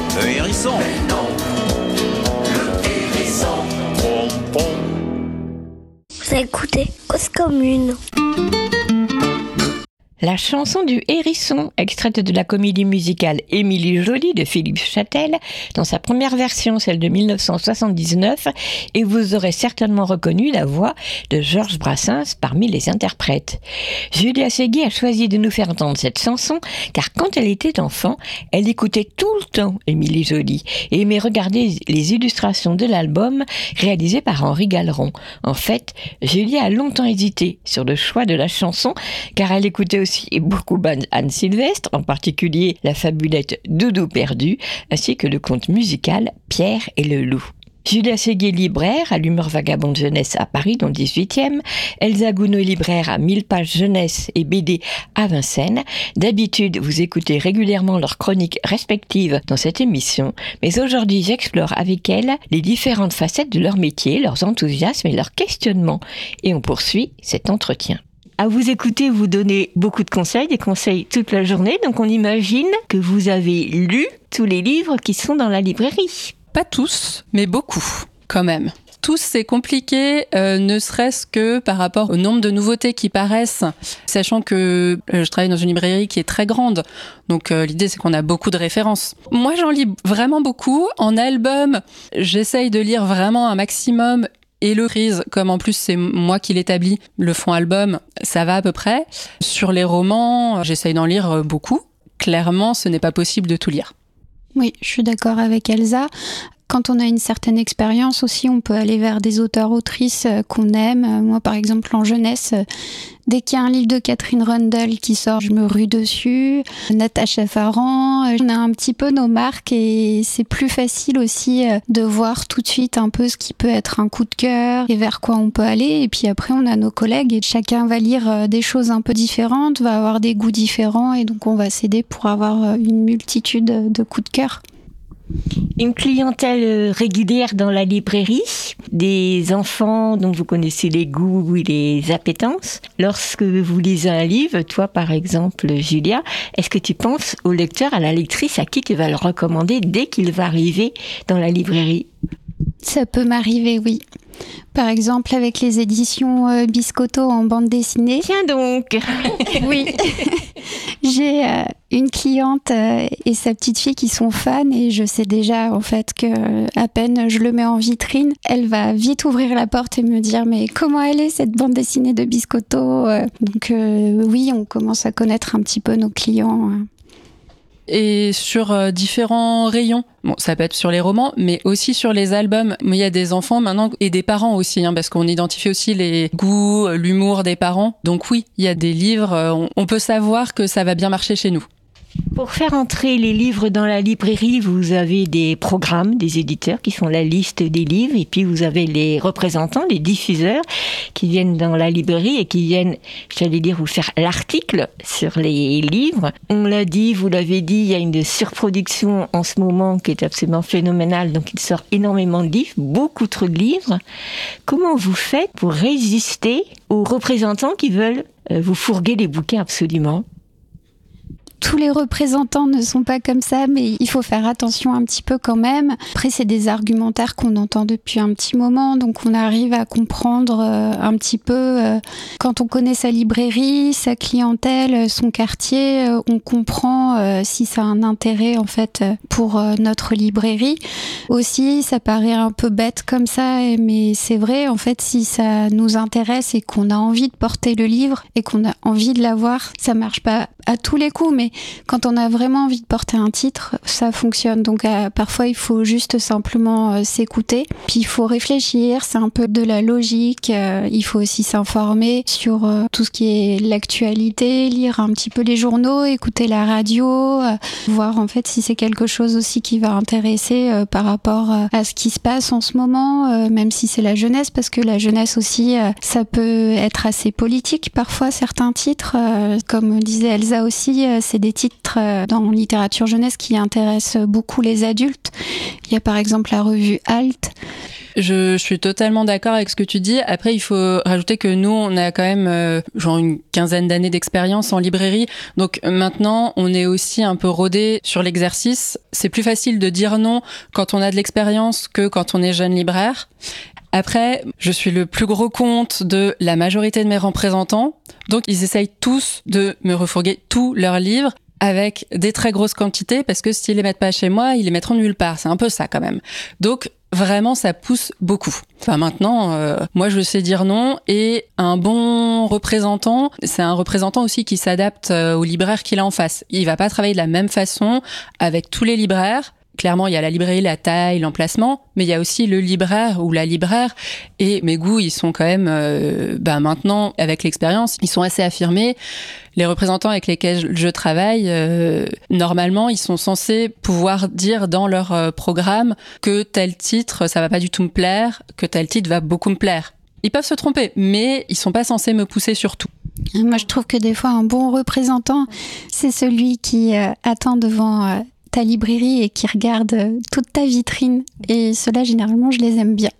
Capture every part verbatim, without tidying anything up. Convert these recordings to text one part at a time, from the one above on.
Le hérisson. Mais non, le hérisson. Pom, pom. Vous écoutez Cause Commune. La chanson du hérisson, extraite de la comédie musicale Émilie Joly de Philippe Châtel, dans sa première version, celle de dix-neuf cent soixante-dix-neuf, et vous aurez certainement reconnu la voix de Georges Brassens parmi les interprètes. Julia Segui a choisi de nous faire entendre cette chanson, car quand elle était enfant, elle écoutait tout le temps Émilie Joly, et aimait regarder les illustrations de l'album réalisé par Henri Galeron. En fait, Julia a longtemps hésité sur le choix de la chanson, car elle écoutait aussi et beaucoup Anne Sylvestre, en particulier la fabulette Doudou perdu, ainsi que le conte musical Pierre et le loup. Julia Segui est libraire à l'Humeur vagabonde jeunesse à Paris dans le dix-huitième. Elsa Gounod est libraire à mille pages jeunesse et B D à Vincennes. D'habitude, vous écoutez régulièrement leurs chroniques respectives dans cette émission, mais aujourd'hui j'explore avec elles les différentes facettes de leur métier, leurs enthousiasmes et leurs questionnements. Et on poursuit cet entretien. À vous écouter, vous donnez beaucoup de conseils, des conseils toute la journée. Donc on imagine que vous avez lu tous les livres qui sont dans la librairie. Pas tous, mais beaucoup, quand même. Tous, c'est compliqué, euh, ne serait-ce que par rapport au nombre de nouveautés qui paraissent, sachant que euh, je travaille dans une librairie qui est très grande. Donc euh, l'idée, c'est qu'on a beaucoup de références. Moi, j'en lis vraiment beaucoup. En album, j'essaye de lire vraiment un maximum. Et le prise, comme en plus c'est moi qui l'établis, le fond album, ça va à peu près. Sur les romans, j'essaye d'en lire beaucoup. Clairement, ce n'est pas possible de tout lire. Oui, je suis d'accord avec Elsa. Quand on a une certaine expérience aussi, on peut aller vers des auteurs-autrices qu'on aime. Moi, par exemple, en jeunesse, dès qu'il y a un livre de Catherine Rundel qui sort, je me rue dessus. Natacha Farran, on a un petit peu nos marques et c'est plus facile aussi de voir tout de suite un peu ce qui peut être un coup de cœur et vers quoi on peut aller. Et puis après, on a nos collègues et chacun va lire des choses un peu différentes, va avoir des goûts différents et donc on va s'aider pour avoir une multitude de coups de cœur. Une clientèle régulière dans la librairie, des enfants dont vous connaissez les goûts et les appétences. Lorsque vous lisez un livre, toi par exemple Julia, est-ce que tu penses au lecteur, à la lectrice, à qui tu vas le recommander dès qu'il va arriver dans la librairie ? Ça peut m'arriver, oui. Par exemple, avec les éditions euh, Biscotto en bande dessinée. Tiens donc. Oui. J'ai euh, une cliente euh, et sa petite fille qui sont fans et je sais déjà en fait que euh, à peine je le mets en vitrine, elle va vite ouvrir la porte et me dire mais comment elle est cette bande dessinée de Biscotto ? Donc euh, oui, on commence à connaître un petit peu nos clients. Et sur euh, différents rayons. Bon, ça peut être sur les romans, mais aussi sur les albums. Mais il y a des enfants maintenant et des parents aussi, hein, parce qu'on identifie aussi les goûts, l'humour des parents. Donc oui, il y a des livres, euh, on, on peut savoir que ça va bien marcher chez nous. Pour faire entrer les livres dans la librairie, vous avez des programmes des éditeurs qui font la liste des livres et puis vous avez les représentants, les diffuseurs qui viennent dans la librairie et qui viennent, j'allais dire, vous faire l'article sur les livres. On l'a dit, vous l'avez dit, il y a une surproduction en ce moment qui est absolument phénoménale, donc il sort énormément de livres, beaucoup trop de livres. Comment vous faites pour résister aux représentants qui veulent vous fourguer les bouquins absolument ? Tous les représentants ne sont pas comme ça, mais il faut faire attention un petit peu quand même. Après, c'est des argumentaires qu'on entend depuis un petit moment, donc on arrive à comprendre euh, un petit peu. Euh, quand on connaît sa librairie, sa clientèle, son quartier, euh, on comprend euh, si ça a un intérêt en fait pour euh, notre librairie. Aussi, ça paraît un peu bête comme ça, mais c'est vrai, en fait, si ça nous intéresse et qu'on a envie de porter le livre et qu'on a envie de l'avoir, ça marche pas à tous les coups, mais quand on a vraiment envie de porter un titre, ça fonctionne. Donc euh, parfois, il faut juste simplement euh, s'écouter. Puis il faut réfléchir, c'est un peu de la logique. Euh, il faut aussi s'informer sur euh, tout ce qui est l'actualité, lire un petit peu les journaux, écouter la radio, euh, voir en fait si c'est quelque chose aussi qui va intéresser euh, par rapport euh, à ce qui se passe en ce moment, euh, même si c'est la jeunesse, parce que la jeunesse aussi, euh, ça peut être assez politique parfois, certains titres. Euh, comme disait Elsa aussi, euh, c'est des titres euh, dans littérature jeunesse qui intéressent beaucoup les adultes. Il y a par exemple la revue Alt Je, je suis totalement d'accord avec ce que tu dis. Après, il faut rajouter que nous, on a quand même euh, genre une quinzaine d'années d'expérience en librairie. Donc maintenant, on est aussi un peu rodé sur l'exercice. C'est plus facile de dire non quand on a de l'expérience que quand on est jeune libraire. Après, je suis le plus gros compte de la majorité de mes représentants. Donc, ils essayent tous de me refourguer tous leurs livres avec des très grosses quantités parce que s'ils les mettent pas chez moi, ils les mettront nulle part. C'est un peu ça quand même. Donc, vraiment, ça pousse beaucoup. Enfin, maintenant, euh, moi, je sais dire non. Et un bon représentant, c'est un représentant aussi qui s'adapte euh, au libraire qu'il a en face. Il va pas travailler de la même façon avec tous les libraires. Clairement, il y a la librairie, la taille, l'emplacement, mais il y a aussi le libraire ou la libraire. Et mes goûts, ils sont quand même, euh, bah maintenant, avec l'expérience, ils sont assez affirmés. Les représentants avec lesquels je travaille, euh, normalement, ils sont censés pouvoir dire dans leur euh, programme que tel titre, ça va pas du tout me plaire, que tel titre va beaucoup me plaire. Ils peuvent se tromper, mais ils sont pas censés me pousser sur tout. Moi, je trouve que des fois, un bon représentant, c'est celui qui euh, attend devant euh, ta librairie et qui regarde euh, toute ta vitrine. Et ceux-là, généralement, je les aime bien.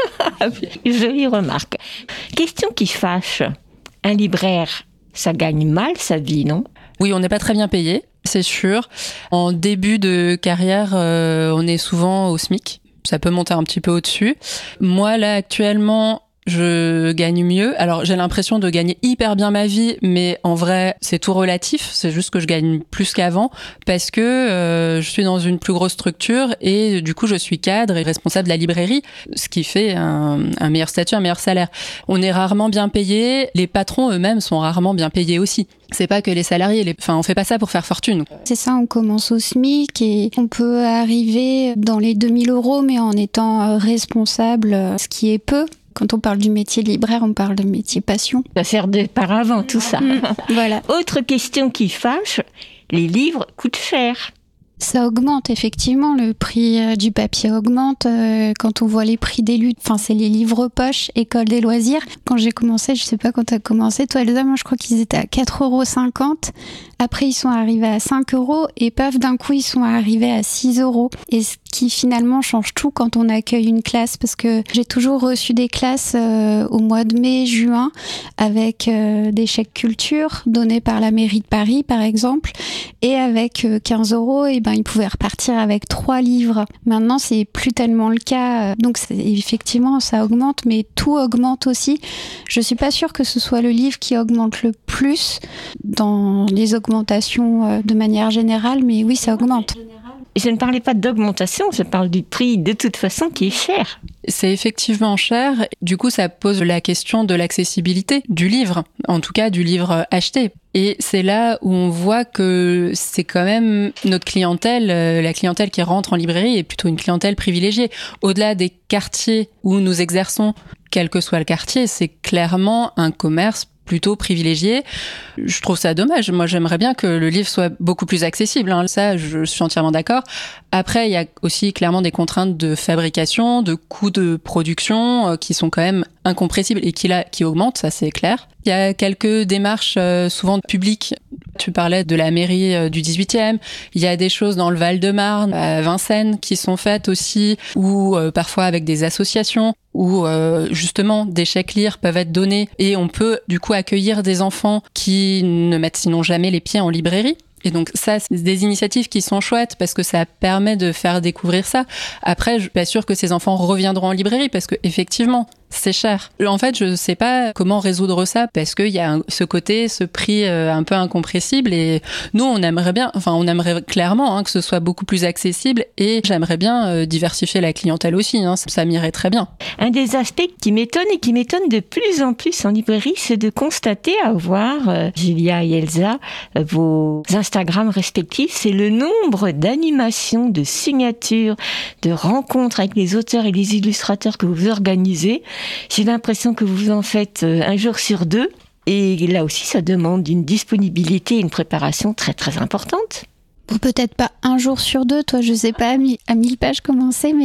Jolie remarque. Question qui fâche. Un libraire, ça gagne mal sa vie, non ? Oui, on n'est pas très bien payé, c'est sûr. En début de carrière, euh, on est souvent au SMIC. Ça peut monter un petit peu au-dessus. Moi, là, actuellement, je gagne mieux. Alors, j'ai l'impression de gagner hyper bien ma vie, mais en vrai, c'est tout relatif. C'est juste que je gagne plus qu'avant parce que euh, je suis dans une plus grosse structure et du coup, je suis cadre et responsable de la librairie, ce qui fait un, un meilleur statut, un meilleur salaire. On est rarement bien payé. Les patrons eux-mêmes sont rarement bien payés aussi. C'est pas que les salariés, les... enfin, on fait pas ça pour faire fortune. C'est ça, on commence au SMIC et on peut arriver dans les deux mille euros, mais en étant responsable, ce qui est peu. Quand on parle du métier de libraire, on parle de métier passion. Ça sert de paravent, tout ça. Mmh, voilà. Autre question qui fâche, les livres coûtent cher. Ça augmente, effectivement. Le prix du papier augmente. Quand on voit les prix des luttes, enfin, c'est les livres poche, École des loisirs. Quand j'ai commencé, je sais pas quand t'as commencé, toi, Elsa, moi, je crois qu'ils étaient à quatre euros cinquante. Après, ils sont arrivés à cinq euros et paf, d'un coup, ils sont arrivés à six euros. Et ce qui finalement change tout quand on accueille une classe, parce que j'ai toujours reçu des classes euh, au mois de mai, juin, avec euh, des chèques culture donnés par la mairie de Paris, par exemple, et avec euh, quinze euros, et ben ils pouvaient repartir avec trois livres. Maintenant, c'est plus tellement le cas, donc c'est, effectivement, ça augmente, mais tout augmente aussi. Je suis pas sûre que ce soit le livre qui augmente le plus dans les augmentations euh, de manière générale, mais oui, ça augmente. Et je ne parlais pas d'augmentation, je parle du prix de toute façon qui est cher. C'est effectivement cher. Du coup, ça pose la question de l'accessibilité du livre, en tout cas du livre acheté. Et c'est là où on voit que c'est quand même notre clientèle, la clientèle qui rentre en librairie est plutôt une clientèle privilégiée. Au-delà des quartiers où nous exerçons, quel que soit le quartier, c'est clairement un commerce plutôt privilégié. Je trouve ça dommage. Moi, j'aimerais bien que le livre soit beaucoup plus accessible. Hein. Ça, je suis entièrement d'accord. Après, il y a aussi clairement des contraintes de fabrication, de coûts de production euh, qui sont quand même incompressibles et qui, là, qui augmentent, ça c'est clair. Il y a quelques démarches euh, souvent publiques. Tu parlais de la mairie euh, du dix-huitième. Il y a des choses dans le Val-de-Marne, à Vincennes, qui sont faites aussi, ou euh, parfois avec des associations, où euh, justement des chèques lire peuvent être donnés et on peut du coup accueillir des enfants qui ne mettent sinon jamais les pieds en librairie. Et donc ça, c'est des initiatives qui sont chouettes parce que ça permet de faire découvrir ça. Après, je suis pas sûre que ces enfants reviendront en librairie parce que effectivement, c'est cher. En fait, je sais pas comment résoudre ça parce qu'il y a un, ce côté, ce prix euh, un peu incompressible et nous, on aimerait bien, enfin, on aimerait clairement hein, que ce soit beaucoup plus accessible et j'aimerais bien euh, diversifier la clientèle aussi, hein, ça, ça m'irait très bien. Un des aspects qui m'étonne et qui m'étonne de plus en plus en librairie, c'est de constater à voir, euh, Julia et Elsa, euh, vos Instagram respectifs, c'est le nombre d'animations, de signatures, de rencontres avec les auteurs et les illustrateurs que vous organisez. J'ai l'impression que vous en faites un jour sur deux. Et là aussi, ça demande une disponibilité et une préparation très très importante. Ou peut-être pas un jour sur deux, toi, je sais pas, à mille pages commencer, mais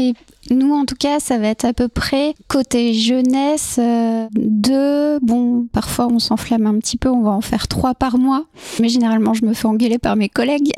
Nous, en tout cas, ça va être à peu près côté jeunesse, euh, deux. Bon, parfois on s'enflamme un petit peu, on va en faire trois par mois. Mais généralement, je me fais engueuler par mes collègues.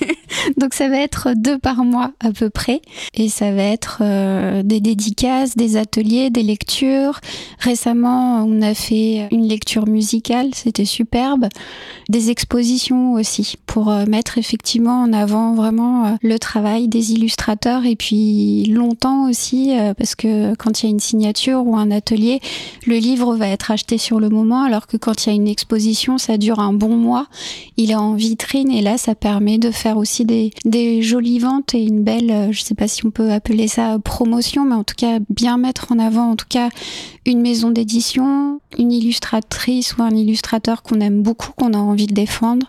Donc ça va être deux par mois à peu près. Et ça va être euh, des dédicaces, des ateliers, des lectures. Récemment, on a fait une lecture musicale, c'était superbe. Des expositions aussi, pour euh, mettre effectivement en avant vraiment euh, le travail des illustrateurs. Et puis longtemps aussi, euh, parce que quand il y a une signature ou un atelier, le livre va être acheté sur le moment, alors que quand il y a une exposition, ça dure un bon mois. Il est en vitrine et là, ça permet de faire aussi des, des jolies ventes et une belle, euh, je sais pas si on peut appeler ça promotion, mais en tout cas bien mettre en avant, en tout cas une maison d'édition, une illustratrice ou un illustrateur qu'on aime beaucoup, qu'on a envie de défendre.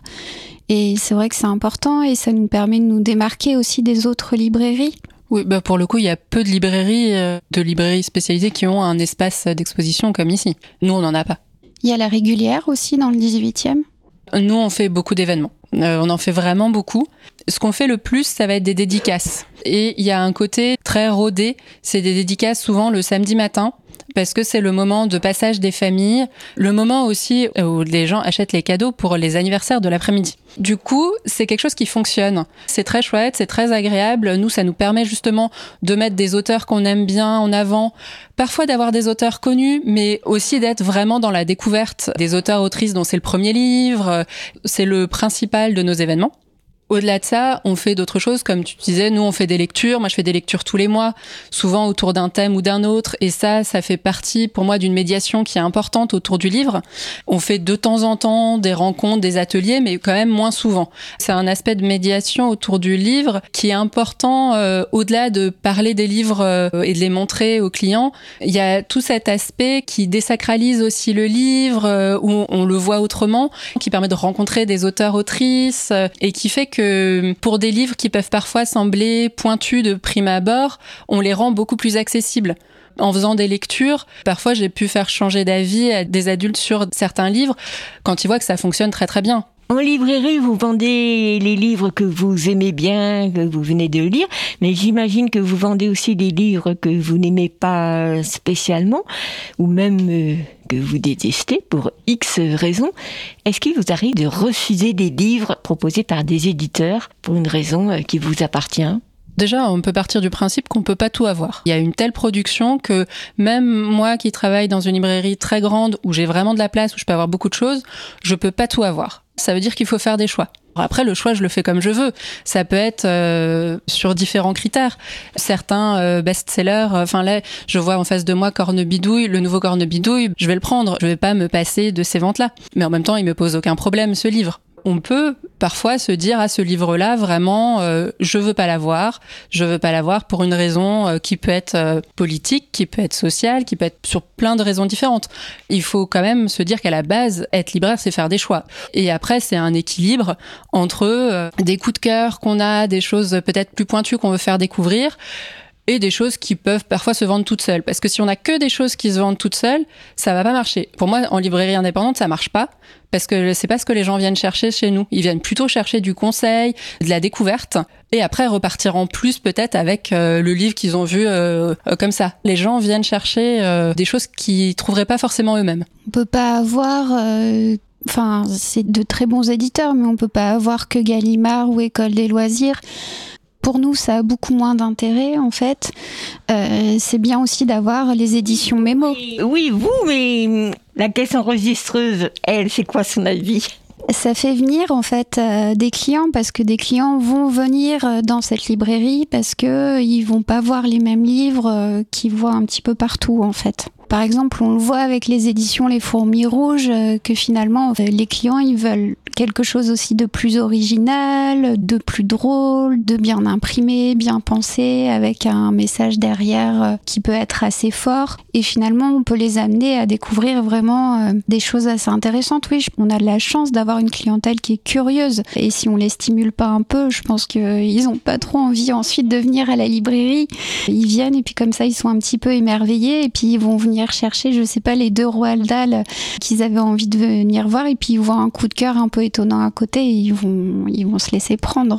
Et c'est vrai que c'est important et ça nous permet de nous démarquer aussi des autres librairies. Oui, bah pour le coup, il y a peu de librairies, euh, de librairies spécialisées qui ont un espace d'exposition comme ici. Nous, on n'en a pas. Il y a la Régulière aussi dans le dix-huitième. Nous, on fait beaucoup d'événements. Euh, on en fait vraiment beaucoup. Ce qu'on fait le plus, ça va être des dédicaces. Et il y a un côté très rodé. C'est des dédicaces souvent le samedi matin, parce que c'est le moment de passage des familles, le moment aussi où les gens achètent les cadeaux pour les anniversaires de l'après-midi. Du coup, c'est quelque chose qui fonctionne. C'est très chouette, c'est très agréable. Nous, ça nous permet justement de mettre des auteurs qu'on aime bien en avant, parfois d'avoir des auteurs connus, mais aussi d'être vraiment dans la découverte des auteurs-autrices dont c'est le premier livre. C'est le principal de nos événements. Au-delà de ça, on fait d'autres choses, comme tu disais, nous on fait des lectures, moi je fais des lectures tous les mois, souvent autour d'un thème ou d'un autre, et ça, ça fait partie pour moi d'une médiation qui est importante autour du livre. On fait de temps en temps des rencontres, des ateliers, mais quand même moins souvent. C'est un aspect de médiation autour du livre qui est important, euh, au-delà de parler des livres euh, et de les montrer aux clients. Il y a tout cet aspect qui désacralise aussi le livre, euh, où on le voit autrement, qui permet de rencontrer des auteurs-autrices, euh, et qui fait que pour des livres qui peuvent parfois sembler pointus de prime abord, on les rend beaucoup plus accessibles. En faisant des lectures, parfois j'ai pu faire changer d'avis à des adultes sur certains livres quand ils voient que ça fonctionne très très bien. En librairie, vous vendez les livres que vous aimez bien, que vous venez de lire, mais j'imagine que vous vendez aussi des livres que vous n'aimez pas spécialement, ou même euh, que vous détestez pour X raisons. Est-ce qu'il vous arrive de refuser des livres proposés par des éditeurs pour une raison qui vous appartient ? Déjà, on peut partir du principe qu'on peut pas tout avoir. Il y a une telle production que même moi qui travaille dans une librairie très grande où j'ai vraiment de la place, où je peux avoir beaucoup de choses, je peux pas tout avoir. Ça veut dire qu'il faut faire des choix. Après, le choix, je le fais comme je veux. Ça peut être euh, sur différents critères. Certains euh, best-sellers, enfin euh, là, je vois en face de moi Cornebidouille, le nouveau Cornebidouille, je vais le prendre. Je vais pas me passer de ces ventes-là. Mais en même temps, il me pose aucun problème, ce livre. On peut parfois se dire à ce livre-là, vraiment, euh, je veux pas l'avoir, je veux pas l'avoir pour une raison euh, qui peut être euh, politique, qui peut être sociale, qui peut être sur plein de raisons différentes. Il faut quand même se dire qu'à la base, être libraire, c'est faire des choix. Et après, c'est un équilibre entre euh, des coups de cœur qu'on a, des choses peut-être plus pointues qu'on veut faire découvrir, et des choses qui peuvent parfois se vendre toutes seules. Parce que si on a que des choses qui se vendent toutes seules, ça va pas marcher. Pour moi, en librairie indépendante, ça marche pas, parce que c'est pas ce que les gens viennent chercher chez nous. Ils viennent plutôt chercher du conseil, de la découverte, et après repartir en plus peut-être avec euh, le livre qu'ils ont vu euh, euh, comme ça. Les gens viennent chercher euh, des choses qu'ils trouveraient pas forcément eux-mêmes. On peut pas avoir... Euh... Enfin, c'est de très bons éditeurs, mais on peut pas avoir que Gallimard ou École des loisirs. Pour nous, ça a beaucoup moins d'intérêt, en fait. Euh, c'est bien aussi d'avoir les éditions Mémo. Oui, vous, mais la caisse enregistreuse, elle, c'est quoi son avis ? Ça fait venir, en fait, euh, des clients, parce que des clients vont venir dans cette librairie parce qu'ils vont pas voir les mêmes livres euh, qu'ils voient un petit peu partout, en fait. Par exemple, on le voit avec les éditions Les Fourmis Rouges, euh, que finalement, euh, les clients, ils veulent quelque chose aussi de plus original, de plus drôle, de bien imprimé, bien pensé, avec un message derrière euh, qui peut être assez fort. Et finalement, on peut les amener à découvrir vraiment euh, des choses assez intéressantes. Oui, on a de la chance d'avoir une clientèle qui est curieuse. Et si on les stimule pas un peu, je pense qu'ils ont pas trop envie ensuite de venir à la librairie. Ils viennent et puis comme ça, ils sont un petit peu émerveillés et puis ils vont venir chercher, je sais pas, les deux Roald Dahl qu'ils avaient envie de venir voir et puis ils voient un coup de cœur un peu étonnant à côté et ils vont, ils vont se laisser prendre.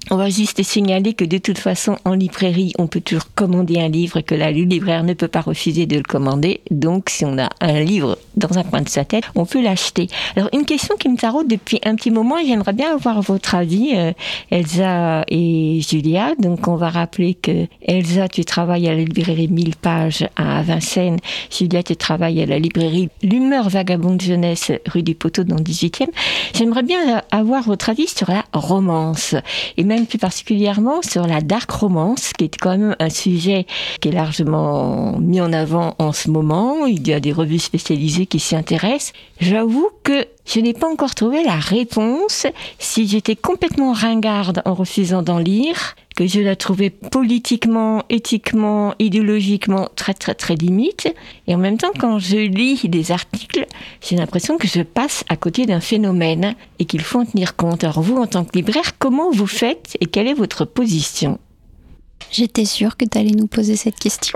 On va juste signaler que de toute façon, en librairie, on peut toujours commander un livre et que là, le libraire ne peut pas refuser de le commander. Donc, si on a un livre dans un coin de sa tête, on peut l'acheter. Alors, une question qui me taraude depuis un petit moment, et j'aimerais bien avoir votre avis, euh, Elsa et Julia. Donc, on va rappeler que Elsa, tu travailles à la librairie mille pages à Vincennes. Julia, tu travailles à la librairie L'Humeur Vagabonde Jeunesse, rue du Poteau, dans le dix-huitième. J'aimerais bien avoir votre avis sur la romance. Et même plus particulièrement sur la dark romance, qui est quand même un sujet qui est largement mis en avant en ce moment. Il y a des revues spécialisées qui s'y intéressent. J'avoue que je n'ai pas encore trouvé la réponse. Si j'étais complètement ringarde en refusant d'en lire, que je la trouvais politiquement, éthiquement, idéologiquement très très très limite. Et en même temps, quand je lis des articles, j'ai l'impression que je passe à côté d'un phénomène et qu'il faut en tenir compte. Alors vous, en tant que libraire, comment vous faites et quelle est votre position ? J'étais sûre que tu allais nous poser cette question.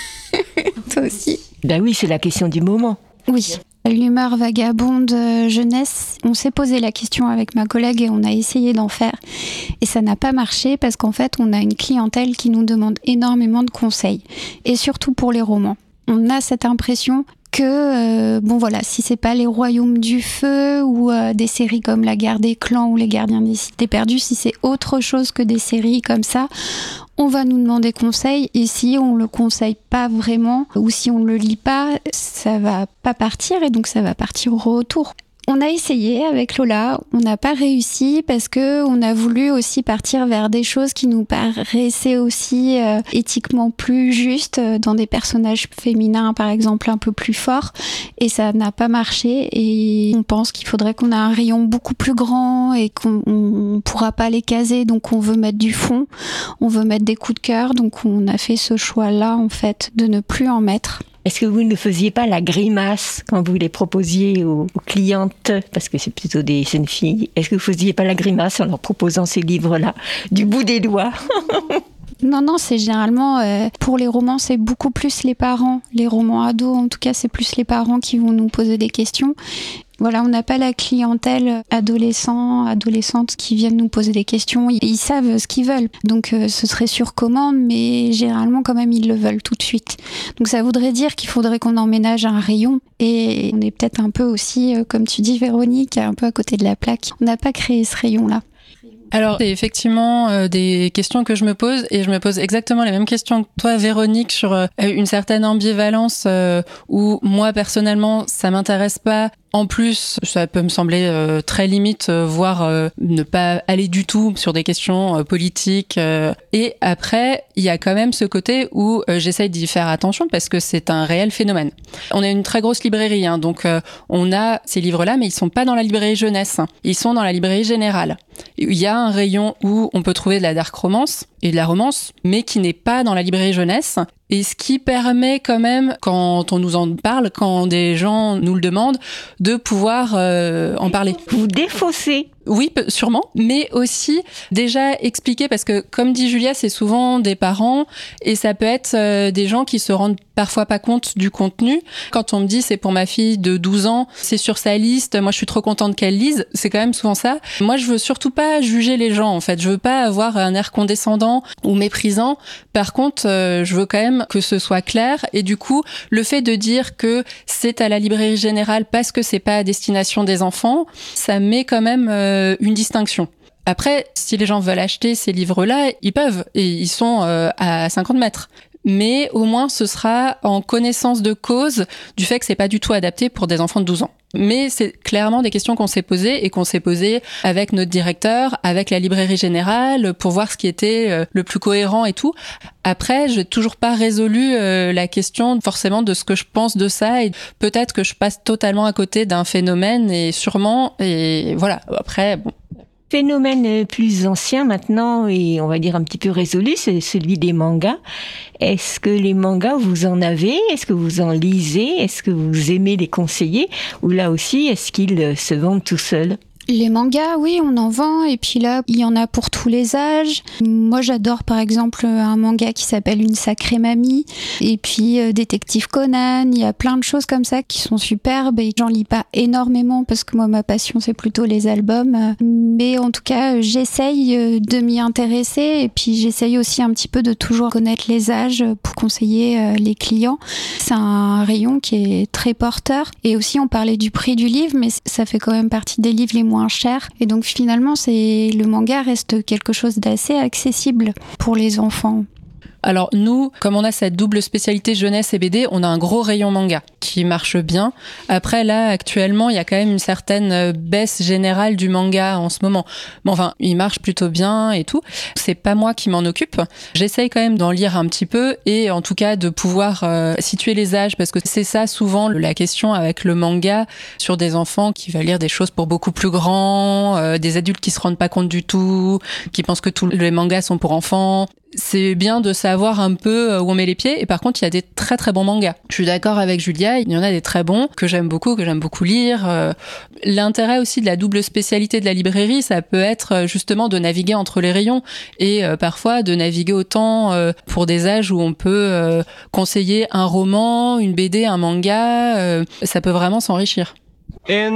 Toi aussi. Ben oui, c'est la question du moment. Oui. L'humeur vagabonde jeunesse, on s'est posé la question avec ma collègue et on a essayé d'en faire. Et ça n'a pas marché parce qu'en fait, on a une clientèle qui nous demande énormément de conseils. Et surtout pour les romans. On a cette impression que, euh, bon voilà, si c'est pas les Royaumes du Feu ou euh, des séries comme La Guerre des Clans ou Les Gardiens des Cités Perdues, si c'est autre chose que des séries comme ça, on va nous demander conseil, et si on le conseille pas vraiment ou si on le lit pas, ça va pas partir et donc ça va partir au retour. On a essayé avec Lola, on n'a pas réussi parce que on a voulu aussi partir vers des choses qui nous paraissaient aussi euh, éthiquement plus justes, euh, dans des personnages féminins par exemple un peu plus forts, et ça n'a pas marché. Et on pense qu'il faudrait qu'on ait un rayon beaucoup plus grand et qu'on ne pourra pas les caser, donc on veut mettre du fond, on veut mettre des coups de cœur, donc on a fait ce choix-là en fait de ne plus en mettre. Est-ce que vous ne faisiez pas la grimace quand vous les proposiez aux, aux clientes, parce que c'est plutôt des jeunes filles, est-ce que vous ne faisiez pas la grimace en leur proposant ces livres-là, du bout des doigts ? Non, non, c'est généralement, euh, pour les romans, c'est beaucoup plus les parents. Les romans ados, en tout cas, c'est plus les parents qui vont nous poser des questions. Voilà, on n'a pas la clientèle adolescent, adolescente qui viennent nous poser des questions. Ils, ils savent ce qu'ils veulent. Donc, euh, ce serait sur commande, mais généralement, quand même, ils le veulent tout de suite. Donc, ça voudrait dire qu'il faudrait qu'on emménage un rayon. Et on est peut-être un peu aussi, euh, comme tu dis, Véronique, un peu à côté de la plaque. On n'a pas créé ce rayon-là. Alors, c'est effectivement euh, des questions que je me pose, et je me pose exactement les mêmes questions que toi, Véronique, sur euh, une certaine ambivalence euh, où moi, personnellement, ça m'intéresse pas. En plus, ça peut me sembler euh, très limite, euh, voire euh, ne pas aller du tout sur des questions euh, politiques. Euh. Et après, il y a quand même ce côté où euh, j'essaye d'y faire attention parce que c'est un réel phénomène. On a une très grosse librairie, hein, donc euh, on a ces livres-là, mais ils sont pas dans la librairie jeunesse. Ils sont dans la librairie générale. Il y a un rayon où on peut trouver de la dark romance et de la romance, mais qui n'est pas dans la librairie jeunesse. Et ce qui permet quand même, quand on nous en parle, quand des gens nous le demandent, de pouvoir euh, en parler. Vous défaussez. Oui, sûrement, mais aussi déjà expliquer, parce que comme dit Julia, c'est souvent des parents et ça peut être euh, des gens qui se rendent parfois pas compte du contenu. Quand on me dit c'est pour ma fille de douze ans, c'est sur sa liste, moi je suis trop contente qu'elle lise, c'est quand même souvent ça. Moi je veux surtout pas juger les gens en fait, je veux pas avoir un air condescendant ou méprisant. Par contre, euh, je veux quand même que ce soit clair, et du coup, le fait de dire que c'est à la librairie générale parce que c'est pas à destination des enfants, ça met quand même euh, une distinction. Après, si les gens veulent acheter ces livres-là, ils peuvent, et ils sont euh, à cinquante mètres. Mais au moins, ce sera en connaissance de cause du fait que c'est pas du tout adapté pour des enfants de douze ans. Mais c'est clairement des questions qu'on s'est posées et qu'on s'est posées avec notre directeur, avec la librairie générale, pour voir ce qui était le plus cohérent et tout. Après, j'ai toujours pas résolu euh, la question forcément de ce que je pense de ça, et peut-être que je passe totalement à côté d'un phénomène, et sûrement, et voilà. Après, bon. Phénomène plus ancien maintenant, et on va dire un petit peu résolu, c'est celui des mangas. Est-ce que les mangas, vous en avez? Est-ce que vous en lisez? Est-ce que vous aimez les conseiller? Ou là aussi, est-ce qu'ils se vendent tout seuls? Les mangas, oui, on en vend, et puis là, il y en a pour tous les âges. Moi, j'adore par exemple un manga qui s'appelle Une sacrée mamie, et puis euh, Détective Conan, il y a plein de choses comme ça qui sont superbes, et j'en lis pas énormément parce que moi, ma passion, c'est plutôt les albums. Mais en tout cas, j'essaye de m'y intéresser, et puis j'essaye aussi un petit peu de toujours connaître les âges pour conseiller euh, les clients. C'est un rayon qui est très porteur, et aussi on parlait du prix du livre, mais ça fait quand même partie des livres les moins cher, et donc finalement c'est le manga reste quelque chose d'assez accessible pour les enfants. Alors nous, comme on a cette double spécialité jeunesse et B D, on a un gros rayon manga qui marche bien. Après là, actuellement, il y a quand même une certaine baisse générale du manga en ce moment. Bon, enfin, il marche plutôt bien et tout. C'est pas moi qui m'en occupe. J'essaye quand même d'en lire un petit peu, et en tout cas de pouvoir euh, situer les âges, parce que c'est ça souvent la question avec le manga sur des enfants qui veulent lire des choses pour beaucoup plus grands, euh, des adultes qui se rendent pas compte du tout, qui pensent que tous les mangas sont pour enfants. C'est bien de savoir un peu où on met les pieds, et par contre il y a des très très bons mangas. Je suis d'accord avec Julia, il y en a des très bons que j'aime beaucoup, que j'aime beaucoup lire. Euh, l'intérêt aussi de la double spécialité de la librairie, ça peut être justement de naviguer entre les rayons, et euh, parfois de naviguer autant euh, pour des âges où on peut euh, conseiller un roman, une B D, un manga, euh, ça peut vraiment s'enrichir. In